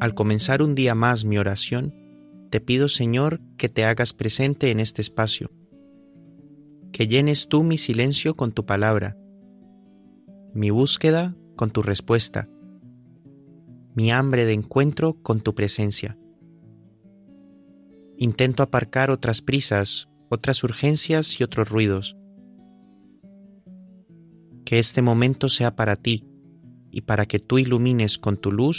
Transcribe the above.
al comenzar un día más mi oración, te pido, Señor, que te hagas presente en este espacio, que llenes tú mi silencio con tu palabra, mi búsqueda con tu respuesta, mi hambre de encuentro con tu presencia. Intento aparcar otras prisas, otras urgencias y otros ruidos. Que este momento sea para ti y para que tú ilumines con tu luz